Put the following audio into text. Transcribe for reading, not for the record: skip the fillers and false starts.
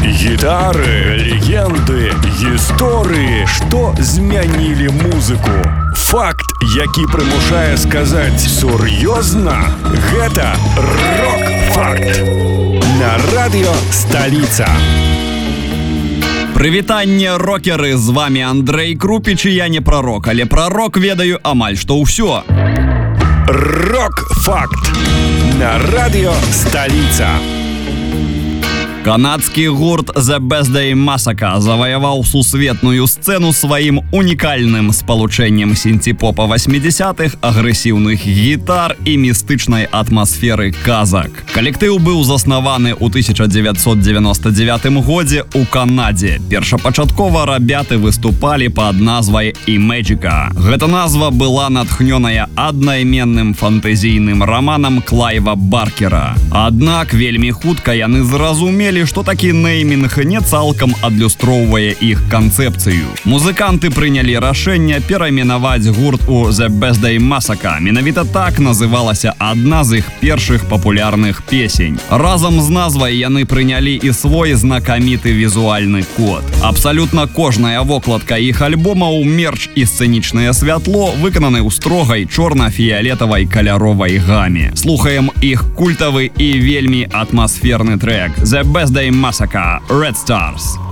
Гітари, легенды, гісторыі, што змянілі музыку. Факт, які прымушае сказаць сур'ёзна, гэта рок-факт. На радыё Сталіца. Прывітанне, рокеры, з вами Андрэй Крупіч, і я не прарок, але пра рок ведаю амаль што ўсё. Рок-факт. На радыё Сталіца. Канадскі гурт The Best Day Massacre заваяваў сусветную сцэну сваім унікальным спалучэннем сінці-попа 80-х, агрэсіўных гітар і містычнай атмасферы казак. Калектыў быў заснаваны ў 1999 годзе ў Канадзе. Першапачаткова рабяты выступалі пад назвай Imagica. Гэта назва была натхнёная аднайменным фантазійным раманам Клайва Баркера. Аднак вельмі хутка яны зразумелі, што такі неймінг не цалкам адлюстроўвае іх канцэпцыю. Музыканты прынялі рашэнне перайменаваць гурт у The Best Day Massacre. Менавіта так называлася адна з іх першых папулярных песень. Разам з назвай яны прынялі і свой знакаміты візуальны код. Абсалютна кожная вокладка іх альбомаў, мерч і сцэнічнае святло выкананы ў строгай чорна-фіялетавай каляровай гаме. Слухаем іх культавы і вельмі атмасферны трэк The Best Day Massacre, Red Stars.